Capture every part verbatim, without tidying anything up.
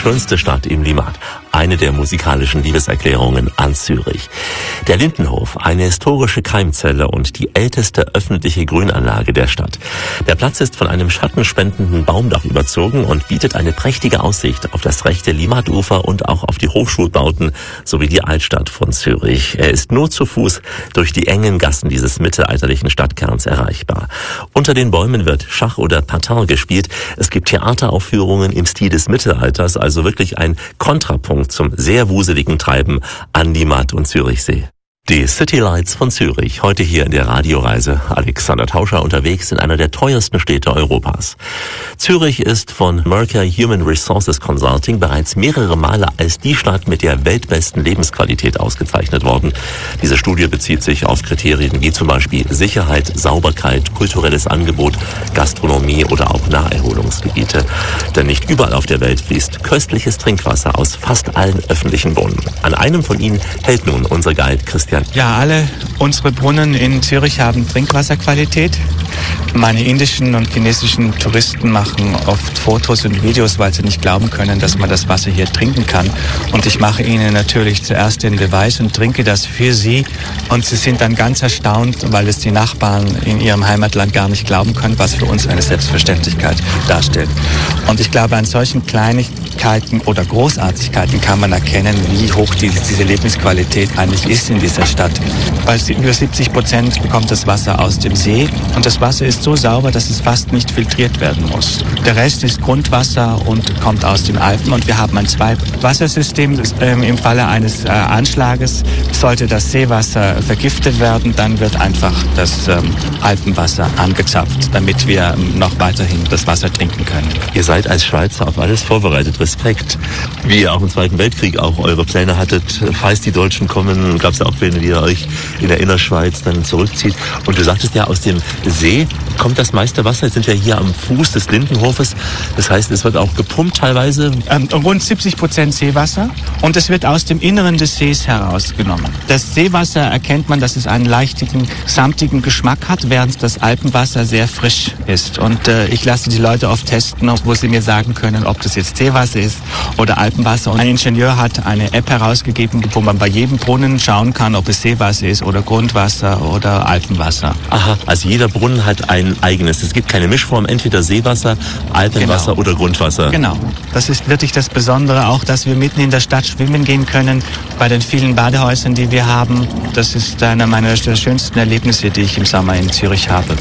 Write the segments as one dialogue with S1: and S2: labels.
S1: schönste Stadt im Limmat. Eine der musikalischen Liebeserklärungen an Zürich. Der Lindenhof, eine historische Keimzelle und die älteste öffentliche Grünanlage der Stadt. Der Platz ist von einem schattenspendenden Baumdach überzogen und bietet eine prächtige Aussicht auf das rechte Limmat-Ufer und auch auf die Hochschulbauten sowie die Altstadt von Zürich. Er ist nur zu Fuß durch die engen Gassen dieses mittelalterlichen Stadtkerns erreichbar. Unter den Bäumen wird Schach oder Patin gespielt. Es gibt Theateraufführungen im Stil des Mittelalters, also wirklich ein Kontrapunkt zum sehr wuseligen Treiben an Limmat und Zürichsee. Die City Lights von Zürich, heute hier in der Radioreise. Alexander Tauscher unterwegs in einer der teuersten Städte Europas. Zürich ist von Mercer Human Resources Consulting bereits mehrere Male als die Stadt mit der weltbesten Lebensqualität ausgezeichnet worden. Diese Studie bezieht sich auf Kriterien wie zum Beispiel Sicherheit, Sauberkeit, kulturelles Angebot, Gastronomie oder auch Naherholungsgebiete. Denn nicht überall auf der Welt fließt köstliches Trinkwasser aus fast allen öffentlichen Brunnen. An einem von ihnen hält nun unser Guide Christian.
S2: Ja, alle unsere Brunnen in Zürich haben Trinkwasserqualität. Meine indischen und chinesischen Touristen machen oft Fotos und Videos, weil sie nicht glauben können, dass man das Wasser hier trinken kann. Und ich mache ihnen natürlich zuerst den Beweis und trinke das für sie. Und sie sind dann ganz erstaunt, weil es die Nachbarn in ihrem Heimatland gar nicht glauben können, was für uns eine Selbstverständlichkeit darstellt. Und ich glaube, an solchen Kleinigkeiten oder Großartigkeiten kann man erkennen, wie hoch die, diese Lebensqualität eigentlich ist in dieser Stadt. Weil über siebzig Prozent bekommt das Wasser aus dem See und das Wasser ist so sauber, dass es fast nicht filtriert werden muss. Der Rest ist Grundwasser und kommt aus den Alpen und wir haben ein Zwei-Wassersystem. Ähm, Im Falle eines äh, Anschlages sollte das Seewasser vergiftet werden, dann wird einfach das ähm, Alpenwasser angezapft, damit wir ähm, noch weiterhin das Wasser trinken können.
S1: Ihr seid als Schweizer auf alles vorbereitet. Respekt. Wie ihr auch im Zweiten Weltkrieg auch eure Pläne hattet, falls die Deutschen kommen, gab es ja auch Pläne, wie ihr euch in der Innerschweiz dann zurückzieht. Und du sagtest ja, aus dem See kommt das meiste Wasser. Jetzt sind wir hier am Fuß des Lindenhofes. Das heißt, es wird auch gepumpt teilweise.
S2: Ähm, rund siebzig Prozent Seewasser und es wird aus dem Inneren des Sees herausgenommen. Das Seewasser erkennt man, dass es einen leichten, samtigen Geschmack hat, während das Alpenwasser sehr frisch ist. Und äh, ich lasse die Leute oft testen, wo sie mir sagen können, ob das jetzt Seewasser ist oder Alpenwasser. Und ein Ingenieur hat eine App herausgegeben, wo man bei jedem Brunnen schauen kann, ob es Seewasser ist oder Grundwasser oder Alpenwasser.
S1: Aha, also jeder Brunnen hat ein eigenes. Es gibt keine Mischform, entweder Seewasser, Alpenwasser genau. oder Grundwasser.
S2: Genau. Das ist wirklich das Besondere, auch dass wir mitten in der Stadt schwimmen gehen können, bei den vielen Badehäusern, die wir haben. Das ist einer meiner schönsten Erlebnisse, die ich im Sommer in Zürich habe.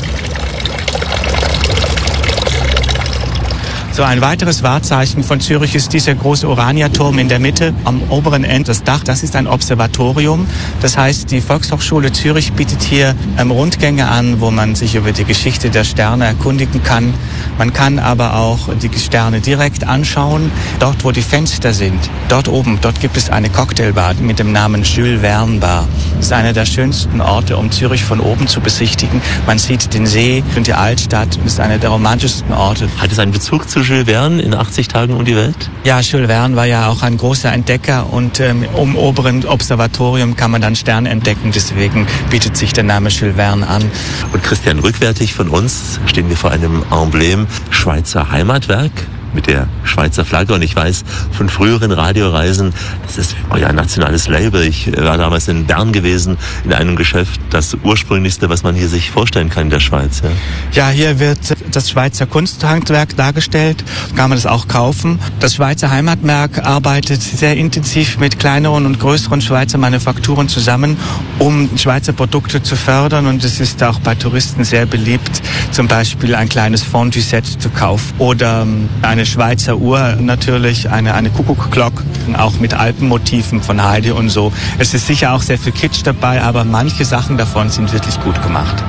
S2: So, ein weiteres Wahrzeichen von Zürich ist dieser große Oraniaturm in der Mitte, am oberen Ende das Dach. Das ist ein Observatorium. Das heißt, die Volkshochschule Zürich bietet hier ähm, Rundgänge an, wo man sich über die Geschichte der Sterne erkundigen kann. Man kann aber auch die Sterne direkt anschauen. Dort, wo die Fenster sind, dort oben, dort gibt es eine Cocktailbar mit dem Namen Jules Verne Bar. Das ist einer der schönsten Orte, um Zürich von oben zu besichtigen. Man sieht den See und die Altstadt. Das ist einer der romantischsten Orte.
S1: Hat es einen Bezug zu Jules Verne in achtzig Tagen um die Welt?
S2: Ja, Jules Verne war ja auch ein großer Entdecker und ähm, im oberen Observatorium kann man dann Sterne entdecken. Deswegen bietet sich der Name Jules Verne an.
S1: Und Christian, rückwärtig von uns stehen wir vor einem Emblem Schweizer Heimatwerk mit der Schweizer Flagge. Und ich weiß von früheren Radioreisen, das ist euer nationales Label. Ich war damals in Bern gewesen, in einem Geschäft, das ursprünglichste, was man hier sich vorstellen kann in der Schweiz.
S2: Ja, ja hier wird das Schweizer Kunsthandwerk dargestellt. Kann man das auch kaufen. Das Schweizer Heimatwerk arbeitet sehr intensiv mit kleineren und größeren Schweizer Manufakturen zusammen, um Schweizer Produkte zu fördern. Und es ist auch bei Touristen sehr beliebt, zum Beispiel ein kleines Fondue-Set zu kaufen oder eine Schweizer Uhr, natürlich eine, eine Kuckuckglock, auch mit Alpenmotiven von Heide und so. Es ist sicher auch sehr viel Kitsch dabei, aber manche Sachen davon sind wirklich gut gemacht.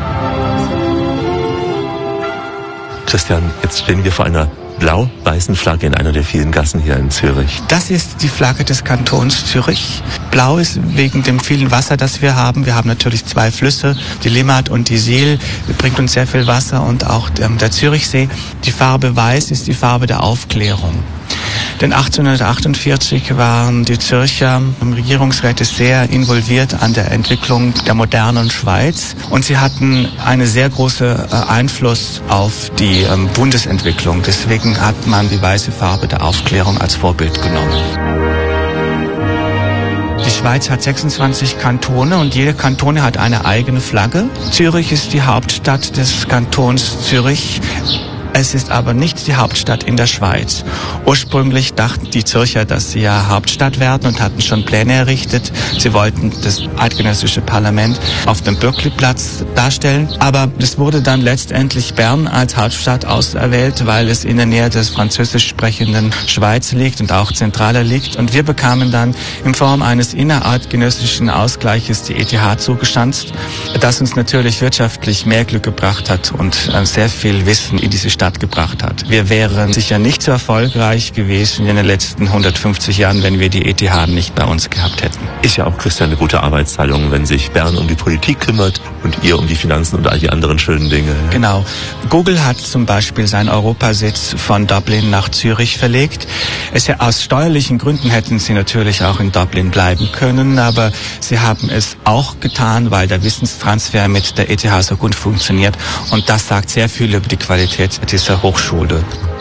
S1: Christian, jetzt stehen wir vor einer blau-weißen Flagge in einer der vielen Gassen hier in Zürich.
S2: Das ist die Flagge des Kantons Zürich. Blau ist wegen dem vielen Wasser, das wir haben. Wir haben natürlich zwei Flüsse, die Limmat und die Sihl. Das bringt uns sehr viel Wasser und auch der, der Zürichsee. Die Farbe Weiß ist die Farbe der Aufklärung. Denn achtzehnhundertachtundvierzig waren die Zürcher Regierungsräte sehr involviert an der Entwicklung der modernen Schweiz und sie hatten einen sehr großen Einfluss auf die ähm, Bundesentwicklung. Deswegen hat man die weiße Farbe der Aufklärung als Vorbild genommen. Die Schweiz hat sechsundzwanzig Kantone und jede Kantone hat eine eigene Flagge. Zürich ist die Hauptstadt des Kantons Zürich. Es ist aber nicht die Hauptstadt in der Schweiz. Ursprünglich dachten die Zürcher, dass sie ja Hauptstadt werden und hatten schon Pläne errichtet. Sie wollten das eidgenössische Parlament auf dem Bürkliplatz darstellen. Aber es wurde dann letztendlich Bern als Hauptstadt auserwählt, weil es in der Nähe des französisch sprechenden Schweiz liegt und auch zentraler liegt. Und wir bekamen dann in Form eines innereidgenössischen Ausgleiches die E T H zugestanzt, das uns natürlich wirtschaftlich mehr Glück gebracht hat und sehr viel Wissen in diese Stadt gebracht hat. Wir wären sicher nicht so erfolgreich gewesen in den letzten hundertfünfzig Jahren, wenn wir die E T H nicht bei uns gehabt hätten.
S1: Ist ja auch, Christian, eine gute Arbeitsteilung, wenn sich Bern um die Politik kümmert und ihr um die Finanzen und all die anderen schönen Dinge.
S2: Genau. Google hat zum Beispiel seinen Europasitz von Dublin nach Zürich verlegt. Es ja, aus steuerlichen Gründen hätten sie natürlich auch in Dublin bleiben können, aber sie haben es auch getan, weil der Wissenstransfer mit der E T H so gut funktioniert und das sagt sehr viel über die Qualität dieser Hochschule.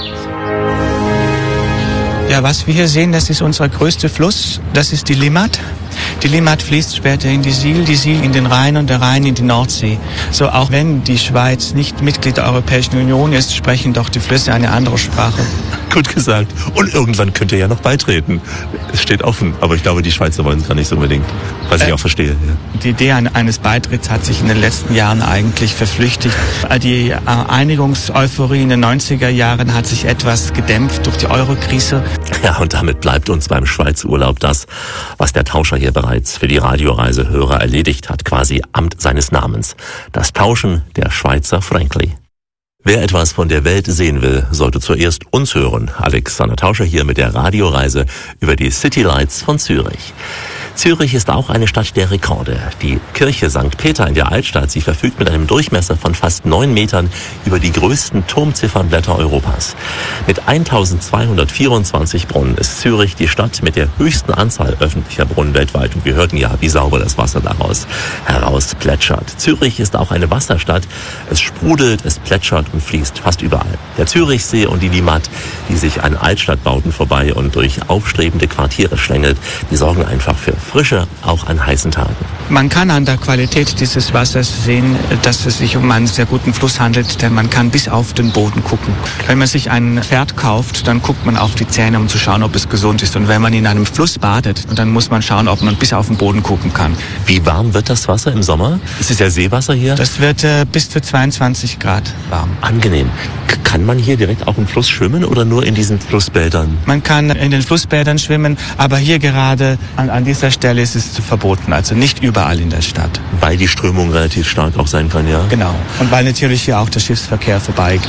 S2: Ja, was wir hier sehen, das ist unser größter Fluss, das ist die Limmat. Die Limmat fließt später in die Sihl, die Sihl in den Rhein und der Rhein in die Nordsee. So auch wenn die Schweiz nicht Mitglied der Europäischen Union ist, sprechen doch die Flüsse eine andere Sprache.
S1: Gut gesagt. Und irgendwann könnt ihr ja noch beitreten. Es steht offen, aber ich glaube, die Schweizer wollen es gar nicht so unbedingt, was äh, ich auch verstehe. Ja.
S2: Die Idee eines Beitritts hat sich in den letzten Jahren eigentlich verflüchtigt. Die Einigungseuphorie in den neunziger Jahren hat sich etwas gedämpft durch die Eurokrise.
S1: Ja, und damit bleibt uns beim Schweizurlaub das, was der Tauscher hier bereits für die Radioreisehörer erledigt hat, quasi Amt seines Namens. Das Tauschen der Schweizer Frankli. Wer etwas von der Welt sehen will, sollte zuerst uns hören. Alexander Tauscher hier mit der Radioreise über die City Lights von Zürich. Zürich ist auch eine Stadt der Rekorde. Die Kirche Sankt Peter in der Altstadt, sie verfügt mit einem Durchmesser von fast neun Metern über die größten Turmziffernblätter Europas. Mit eintausendzweihundertvierundzwanzig Brunnen ist Zürich die Stadt mit der höchsten Anzahl öffentlicher Brunnen weltweit. Und wir hörten ja, wie sauber das Wasser daraus heraus plätschert. Zürich ist auch eine Wasserstadt. Es sprudelt, es plätschert und fließt fast überall. Der Zürichsee und die Limmat, die sich an Altstadtbauten vorbei und durch aufstrebende Quartiere schlängelt, die sorgen einfach für Frische, auch an heißen Tagen.
S2: Man kann an der Qualität dieses Wassers sehen, dass es sich um einen sehr guten Fluss handelt, denn man kann bis auf den Boden gucken. Wenn man sich ein Pferd kauft, dann guckt man auf die Zähne, um zu schauen, ob es gesund ist. Und wenn man in einem Fluss badet, dann muss man schauen, ob man bis auf den Boden gucken kann.
S1: Wie warm wird das Wasser im Sommer? Es ist ja Seewasser hier.
S2: Das wird äh, bis zu zweiundzwanzig Grad warm.
S1: Angenehm. K- kann man hier direkt auch im Fluss schwimmen oder nur in diesen Flussbädern?
S2: Man kann in den Flussbädern schwimmen, aber hier gerade an, an dieser Stelle ist es verboten, also nicht überall in der Stadt.
S1: Weil die Strömung relativ stark auch sein kann, ja?
S2: Genau. Und weil natürlich hier auch der Schiffsverkehr vorbeigeht.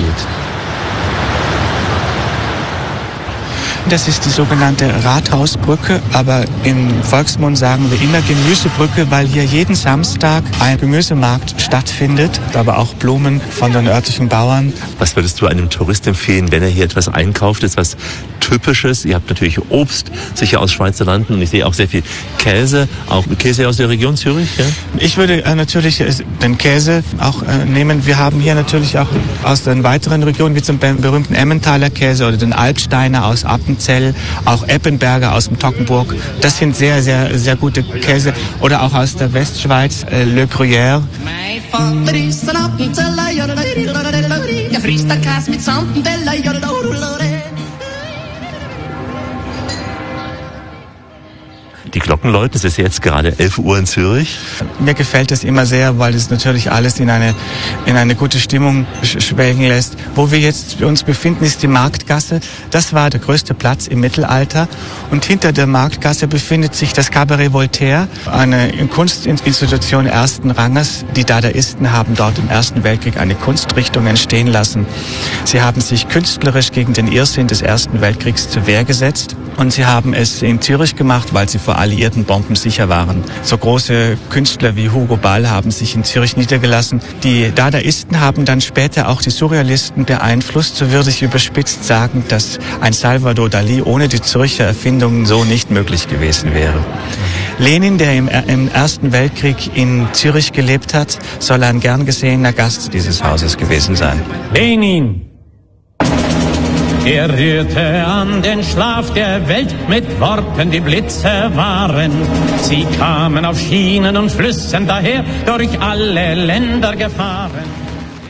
S2: Das ist die sogenannte Rathausbrücke, aber im Volksmund sagen wir immer Gemüsebrücke, weil hier jeden Samstag ein Gemüsemarkt stattfindet, aber auch Blumen von den örtlichen Bauern.
S1: Was würdest du einem Tourist empfehlen, wenn er hier etwas einkauft? Ist was Typisches? Ihr habt natürlich Obst, sicher aus Schweizer Landen, und ich sehe auch sehr viel Käse, auch Käse aus der Region Zürich. Ja?
S2: Ich würde äh, natürlich äh, den Käse auch äh, nehmen. Wir haben hier natürlich auch aus den weiteren Regionen, wie zum berühmten Emmentaler Käse oder den Alpsteiner aus Appen, auch Eppenberger aus dem Toggenburg. Das sind sehr, sehr, sehr gute Käse. Oder auch aus der Westschweiz, äh, Le Gruyère. Mein Vater ist ein Appenzeller, der frisst der Käse mit Santendeller.
S1: Die Glocken läuten, es ist jetzt gerade elf Uhr in Zürich.
S2: Mir gefällt das immer sehr, weil es natürlich alles in eine, in eine gute Stimmung schwelgen lässt. Wo wir jetzt uns befinden, ist die Marktgasse. Das war der größte Platz im Mittelalter. Und hinter der Marktgasse befindet sich das Cabaret Voltaire, eine Kunstinstitution ersten Ranges. Die Dadaisten haben dort im Ersten Weltkrieg eine Kunstrichtung entstehen lassen. Sie haben sich künstlerisch gegen den Irrsinn des Ersten Weltkriegs zur Wehr gesetzt. Und sie haben es in Zürich gemacht, weil sie vor alliierten Städten bombensicher waren. So große Künstler wie Hugo Ball haben sich in Zürich niedergelassen. Die Dadaisten haben dann später auch die Surrealisten beeinflusst. So würde ich überspitzt sagen, dass ein Salvador Dalí ohne die Zürcher Erfindungen so nicht möglich gewesen wäre. Lenin, der im, im Ersten Weltkrieg in Zürich gelebt hat, soll ein gern gesehener Gast dieses Hauses gewesen sein.
S3: Lenin! Er rührte an den Schlaf der Welt mit Worten, die Blitze waren. Sie kamen auf Schienen und Flüssen daher, durch alle Länder gefahren.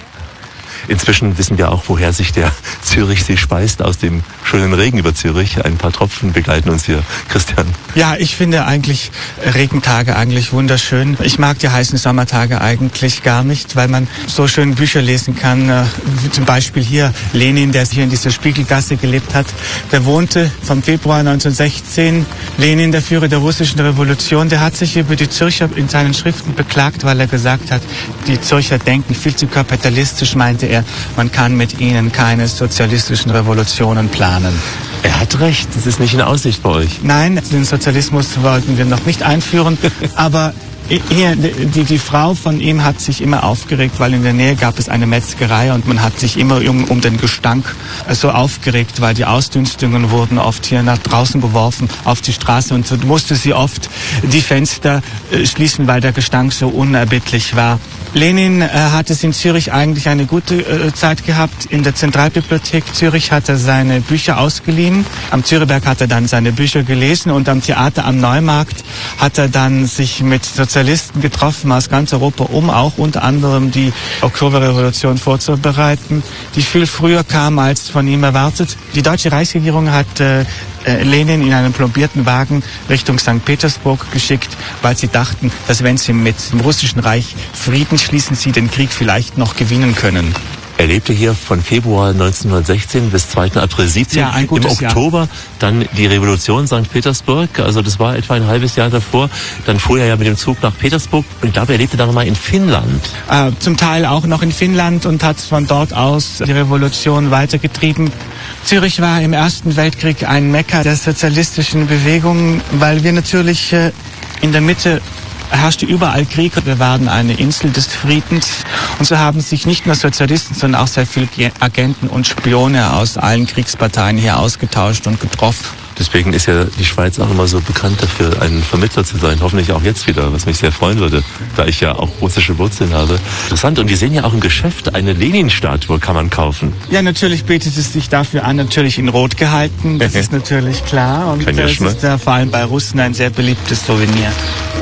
S1: Inzwischen wissen wir auch, woher sich der Zürichsee speist, aus dem schönen Regen über Zürich. Ein paar Tropfen begleiten uns hier. Christian.
S2: Ja, ich finde eigentlich Regentage eigentlich wunderschön. Ich mag die heißen Sommertage eigentlich gar nicht, weil man so schön Bücher lesen kann. Wie zum Beispiel hier Lenin, der hier in dieser Spiegelgasse gelebt hat. Der wohnte vom Februar neunzehnhundertsechzehn. Lenin, der Führer der russischen Revolution, der hat sich über die Zürcher in seinen Schriften beklagt, weil er gesagt hat, die Zürcher denken viel zu kapitalistisch, meinte er. Man kann mit ihnen keine sozialistischen Revolutionen planen.
S1: Er hat recht, das ist nicht in Aussicht bei euch.
S2: Nein, den Sozialismus wollten wir noch nicht einführen, aber hier, die, die Frau von ihm hat sich immer aufgeregt, weil in der Nähe gab es eine Metzgerei und man hat sich immer um, um den Gestank so aufgeregt, weil die Ausdünstungen wurden oft hier nach draußen geworfen auf die Straße und so musste sie oft die Fenster schließen, weil der Gestank so unerbittlich war. Lenin äh, hat es in Zürich eigentlich eine gute äh, Zeit gehabt. In der Zentralbibliothek Zürich hat er seine Bücher ausgeliehen. Am Zürichberg hat er dann seine Bücher gelesen und am Theater am Neumarkt hat er dann sich mit Sozialisten getroffen aus ganz Europa, um auch unter anderem die Oktoberrevolution vorzubereiten, die viel früher kam als von ihm erwartet. Die deutsche Reichsregierung hat äh, Lenin in einem plombierten Wagen Richtung Sankt Petersburg geschickt, weil sie dachten, dass wenn sie mit dem Russischen Reich Frieden schließen, sie den Krieg vielleicht noch gewinnen können.
S1: Er lebte hier von Februar neunzehnhundertsechzehn bis zweiten April siebzehn.
S2: Ja, ein gutes
S1: Im Oktober
S2: Jahr.
S1: Dann die Revolution Sankt Petersburg, also das war etwa ein halbes Jahr davor. Dann fuhr er ja mit dem Zug nach Petersburg und ich glaube, er lebte dann mal in Finnland.
S2: Äh, zum Teil auch noch in Finnland und hat von dort aus die Revolution weitergetrieben. Zürich war im Ersten Weltkrieg ein Mekka der sozialistischen Bewegung, weil wir natürlich äh, in der Mitte herrschte überall Krieg. Wir waren eine Insel des Friedens und so haben sich nicht nur Sozialisten, sondern auch sehr viele Agenten und Spione aus allen Kriegsparteien hier ausgetauscht und getroffen.
S1: Deswegen ist ja die Schweiz auch immer so bekannt dafür, ein Vermittler zu sein. Hoffentlich auch jetzt wieder, was mich sehr freuen würde, da ich ja auch russische Wurzeln habe. Interessant. Und wir sehen ja auch im Geschäft eine Lenin-Statue, kann man kaufen.
S2: Ja, natürlich bietet es sich dafür an, natürlich in Rot gehalten. Das ist natürlich klar. Und
S1: Kann ja
S2: das
S1: schon mal.
S2: ist ja vor allem bei Russen ein sehr beliebtes Souvenir.